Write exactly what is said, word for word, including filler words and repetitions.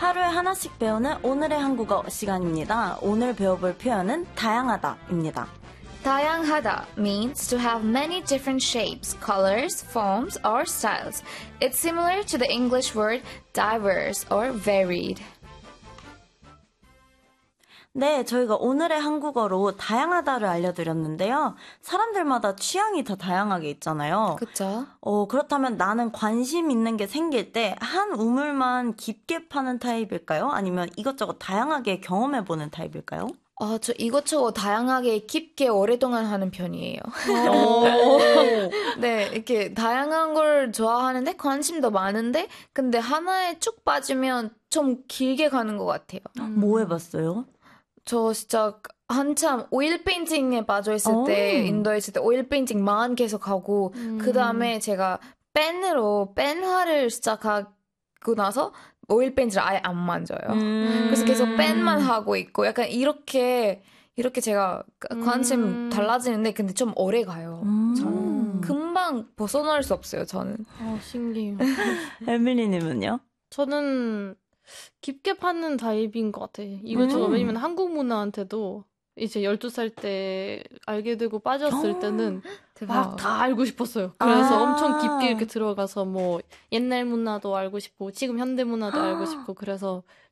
하루에 하나씩 배우는 오늘의 한국어 시간입니다. 오늘 배워볼 표현은 다양하다입니다. 다양하다 means to have many different shapes, colors, forms, or styles. It's similar to the English word diverse or varied. 네, 저희가 오늘의 한국어로 다양하다를 알려드렸는데요. 사람들마다 취향이 다 다양하게 있잖아요. 그쵸? 어, 그렇다면 나는 관심 있는 게 생길 때 한 우물만 깊게 파는 타입일까요? 아니면 이것저것 다양하게 경험해보는 타입일까요? 어, 저 이것저것 다양하게 깊게 오랫동안 하는 편이에요. 네, 이렇게 다양한 걸 좋아하는데 관심도 많은데 근데 하나에 쭉 빠지면 좀 길게 가는 것 같아요. 음. 뭐 해봤어요? 저 진짜 한참 오일 페인팅에 빠져있을 오. 때 인도에 있을 때 오일 페인팅만 계속 하고 음. 그 다음에 제가 펜으로 펜화를 시작하고 나서 오일 페인트를 아예 안 만져요. 음. 그래서 계속 펜만 하고 있고 약간 이렇게 이렇게 제가 관심 음. 달라지는데 근데 좀 오래 가요. 음. 저는 금방 벗어날 수 없어요. 저는. 어, 신기해요. 에밀리님은요? 저는 깊게 파는 타입인 것 같아요. 이것저것. 음. 왜냐면 한국 문화한테도 이제 열두 살 때 알게 되고 빠졌을 때는 막 다 알고 싶었어요. 그래서 아. 엄청 깊게 이렇게 들어가서 뭐 옛날 문화도 알고 싶고 지금 현대 문화도 알고 싶고 그래서